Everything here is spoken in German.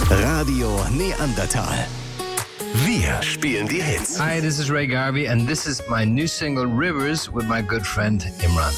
Radio Neandertal. Wir spielen die Hits. Hi, this is Ray Garvey and this is my new single Rivers with my good friend Imran.